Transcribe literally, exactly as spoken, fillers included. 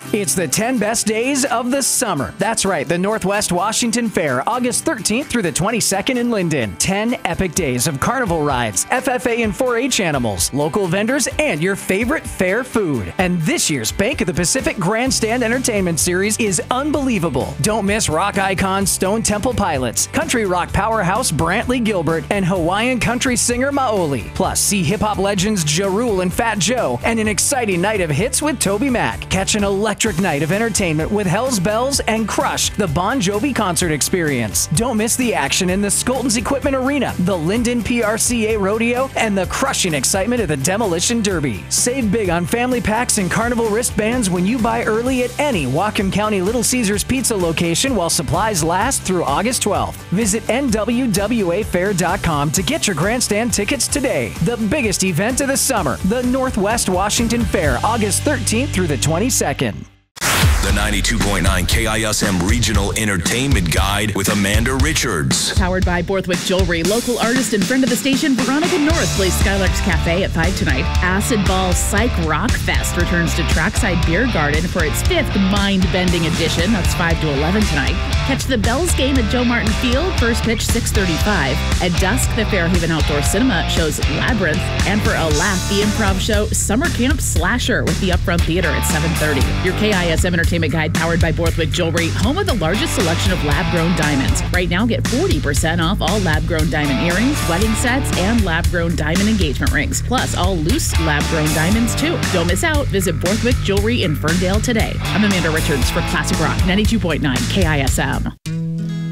It's the ten best days of the summer. That's right, the Northwest Washington Fair, August thirteenth through the twenty-second in Linden. ten epic days of carnival rides, F F A and four H animals, local vendors, and your favorite fair food. And this year's Bank of the Pacific Grandstand Entertainment Series is unbelievable. Don't miss rock icons Stone Temple Pilots, country rock powerhouse Brantley Gilbert, and Hawaiian country singer Maoli. Plus, see hip-hop legends Ja Rule and Fat Joe, and an exciting night of hits with Toby Mac. Catch an electric night of entertainment with Hell's Bells and Crush, the Bon Jovi concert experience. Don't miss the action in the Skoltons Equipment Arena, the Linden P R C A Rodeo, and the crushing excitement of the Demolition Derby. Save big on family packs and carnival wristbands when you buy early at any Whatcom County Little Caesars Pizza location while supplies last through August twelfth. Visit N W W A fair dot com to get your grandstand tickets today. The biggest event of the summer, the Northwest Washington Fair, August thirteenth through the twenty-second. The ninety-two point nine K I S M Regional Entertainment Guide with Amanda Richards. Powered by Borthwick Jewelry, local artist and friend of the station, Veronica North, plays Skylarks Cafe at five tonight. Acid Ball Psych Rock Fest returns to Trackside Beer Garden for its fifth mind-bending edition. That's five to eleven tonight. Catch the Bells game at Joe Martin Field, first pitch six thirty-five. At dusk, the Fairhaven Outdoor Cinema shows Labyrinth. And for a laugh, the improv show Summer Camp Slasher with the Upfront Theater at seven thirty. Your K I S M Entertainment Guide powered by Borthwick Jewelry, home of the largest selection of lab-grown diamonds. Right now, get forty percent off all lab-grown diamond earrings, wedding sets, and lab-grown diamond engagement rings. Plus, all loose lab-grown diamonds, too. Don't miss out. Visit Borthwick Jewelry in Ferndale today. I'm Amanda Richards for Classic Rock ninety-two point nine K I S M.